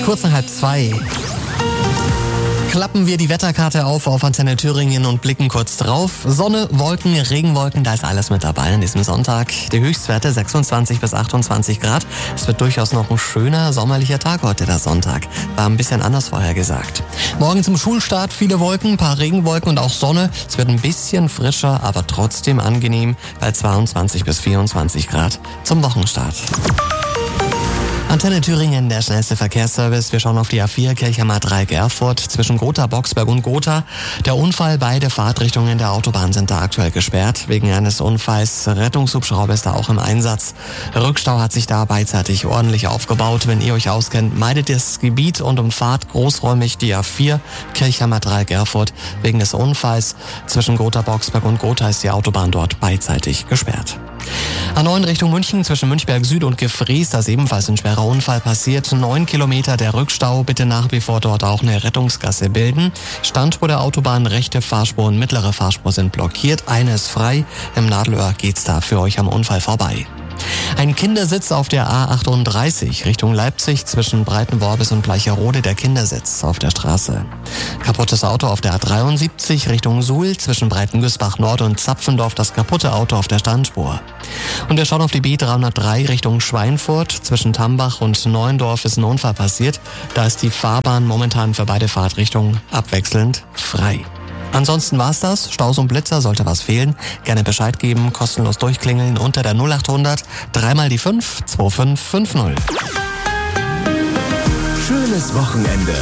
Kurz nach 1:30. Klappen wir die Wetterkarte auf Antenne Thüringen und blicken kurz drauf. Sonne, Wolken, Regenwolken, da ist alles mit dabei an diesem Sonntag. Die Höchstwerte 26 bis 28 Grad. Es wird durchaus noch ein schöner sommerlicher Tag heute, der Sonntag. War ein bisschen anders vorhergesagt. Morgen zum Schulstart viele Wolken, ein paar Regenwolken und auch Sonne. Es wird ein bisschen frischer, aber trotzdem angenehm bei 22 bis 24 Grad zum Wochenstart. Antenne Thüringen, der schnellste Verkehrsservice. Wir schauen auf die A4 Kirchheimer Dreieck Erfurt zwischen Gotha, Boxberg und Gotha. Der Unfall, beide Fahrtrichtungen der Autobahn sind da aktuell gesperrt. Wegen eines Unfalls, Rettungshubschrauber ist da auch im Einsatz. Rückstau hat sich da beidseitig ordentlich aufgebaut. Wenn ihr euch auskennt, meidet das Gebiet und umfahrt großräumig die A4 Kirchheimer Dreieck Erfurt. Wegen des Unfalls zwischen Gotha, Boxberg und Gotha ist die Autobahn dort beidseitig gesperrt. A9 Richtung München zwischen Münchberg Süd und Gefries, da ist ebenfalls ein schwerer Unfall passiert. 9 Kilometer der Rückstau, bitte nach wie vor dort auch eine Rettungsgasse bilden. Standspur der Autobahn, rechte Fahrspur und mittlere Fahrspur sind blockiert. Eine ist frei. Im Nadelöhr geht's da für euch am Unfall vorbei. Ein Kindersitz auf der A38 Richtung Leipzig zwischen Breitenworbis und Bleicherode, der Kindersitz auf der Straße. Kaputtes Auto auf der A73 Richtung Suhl zwischen Breitengüßbach Nord und Zapfendorf, das kaputte Auto auf der Standspur. Und wir schauen auf die B303 Richtung Schweinfurt. Zwischen Tambach und Neuendorf ist ein Unfall passiert. Da ist die Fahrbahn momentan für beide Fahrtrichtungen abwechselnd frei. Ansonsten war's das. Staus und Blitzer, sollte was fehlen, gerne Bescheid geben, kostenlos durchklingeln unter der 0800 3 die 5 2550. Schönes Wochenende.